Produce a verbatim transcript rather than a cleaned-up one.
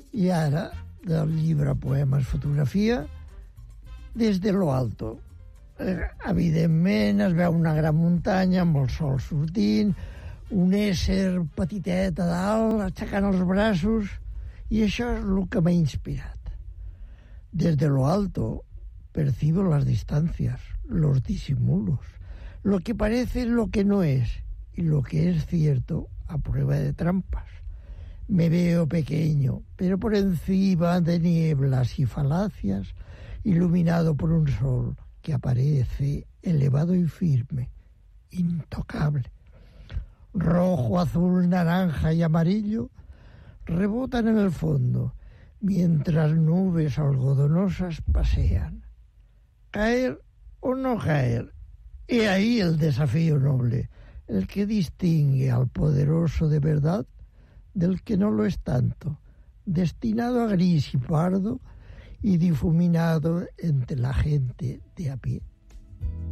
I ara, del llibre Poemes Fotografia, Des de lo alto. Eh, evidentment es veu una gran muntanya amb el sol sortint, un ésser petitet a dalt aixecant els braços, i això és el que m'ha inspirat. Desde lo alto percibo las distancias, los disimulos, lo que parece lo que no es y lo que es cierto a prueba de trampas. Me veo pequeño, pero por encima de nieblas y falacias, iluminado por un sol que aparece elevado y firme, intocable. Rojo, azul, naranja y amarillo rebotan en el fondo, mientras nubes algodonosas pasean. ¿Caer o no caer? He ahí el desafío noble, el que distingue al poderoso de verdad del que no lo es tanto, destinado a gris y pardo y difuminado entre la gente de a pie.